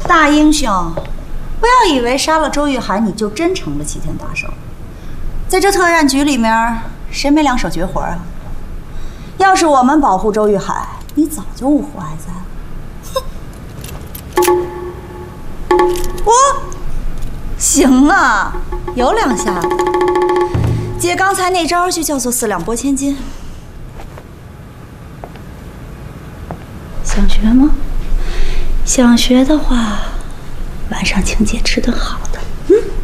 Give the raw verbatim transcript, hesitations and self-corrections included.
大英雄，不要以为杀了周玉海你就真成了齐天大圣。在这特战局里面，谁没两手绝活啊？要是我们保护周玉海，你早就呜呼哀哉了。我行啊，有两下子。姐刚才那招就叫做四两拨千斤。想学吗？想学的话，晚上请姐吃顿好的。嗯。